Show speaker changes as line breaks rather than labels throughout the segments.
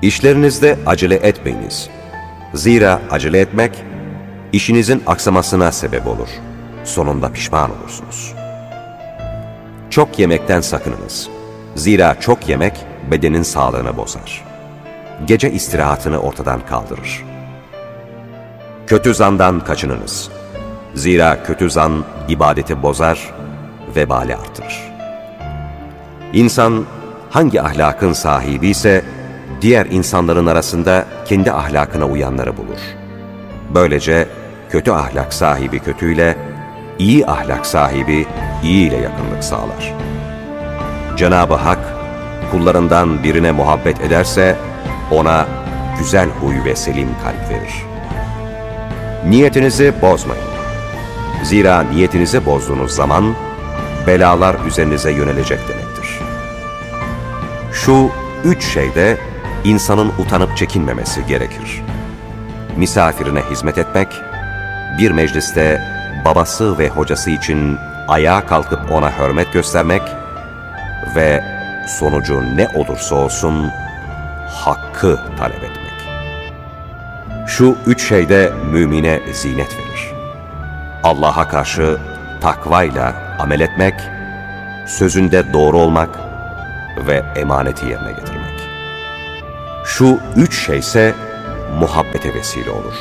İşlerinizde acele etmeyiniz. Zira acele etmek, işinizin aksamasına sebep olur. Sonunda pişman olursunuz. Çok yemekten sakınınız. Zira çok yemek bedenin sağlığını bozar. Gece istirahatını ortadan kaldırır. Kötü zandan kaçınınız. Zira kötü zan ibadeti bozar, vebali artırır. İnsan hangi ahlakın sahibi ise diğer insanların arasında kendi ahlakına uyanları bulur. Böylece kötü ahlak sahibi kötüyle, iyi ahlak sahibi iyi ile yakınlık sağlar. Cenab-ı Hak kullarından birine muhabbet ederse ona güzel huy ve selim kalp verir. Niyetinizi bozmayın. Zira niyetinizi bozduğunuz zaman belalar üzerinize yönelecek demektir. Şu üç şeyde insanın utanıp çekinmemesi gerekir. Misafirine hizmet etmek, bir mecliste babası ve hocası için ayağa kalkıp ona hürmet göstermek ve sonucu ne olursa olsun hakkı talep etmek. Şu üç şeyde mümine zinet verir. Allah'a karşı takvayla amel etmek, sözünde doğru olmak ve emaneti yerine getirmek. Şu üç şey ise muhabbete vesile olur.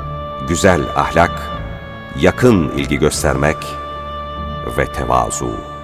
Güzel ahlak, yakın ilgi göstermek ve tevazu.